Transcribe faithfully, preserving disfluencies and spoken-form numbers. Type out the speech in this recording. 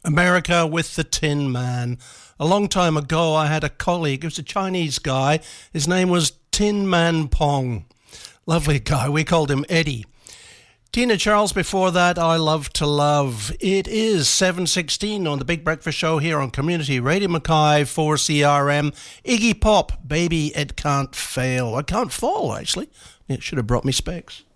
America with the Tin Man. A long time ago, I had a colleague. He was a Chinese guy. His name was Tin Man Pong. Lovely guy. We called him Eddie. Tina Charles before that, I Love to Love. It is seven sixteen on the Big Breakfast Show here on Community Radio Mackay for C R M. Iggy Pop, Baby It Can't Fail. I can't fall, actually. It should have brought me specs.